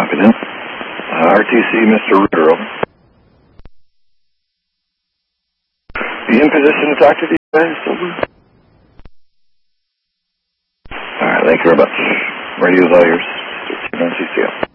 Confident. RTC, Mr. Ritter. Be in position to talk to these guys, over. All right, thank you very much. Radio's all yours. CCL.